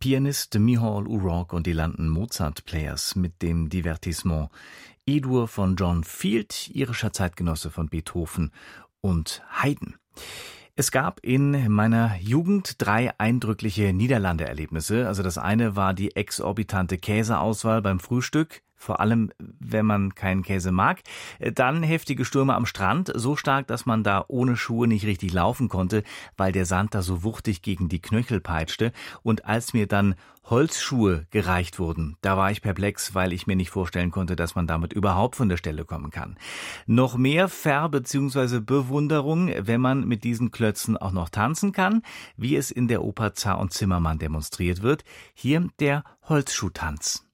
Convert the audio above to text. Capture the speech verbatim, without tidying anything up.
Pianist Micheál O'Rourke und die London Mozart Players mit dem Divertissement E-Dur von John Field, irischer Zeitgenosse von Beethoven und Haydn. Es gab in meiner Jugend drei eindrückliche Niederlande-Erlebnisse. Also das eine war die exorbitante Käseauswahl beim Frühstück, vor allem wenn man keinen Käse mag. Dann heftige Stürme am Strand, so stark, dass man da ohne Schuhe nicht richtig laufen konnte, weil der Sand da so wuchtig gegen die Knöchel peitschte. Und als mir dann Holzschuhe gereicht wurden, da war ich perplex, weil ich mir nicht vorstellen konnte, dass man damit überhaupt von der Stelle kommen kann. Noch mehr Ver- bzw. Bewunderung, wenn man mit diesen Klötzen auch noch tanzen kann, wie es in der Oper Zar und Zimmermann demonstriert wird. Hier der Holzschuhtanz.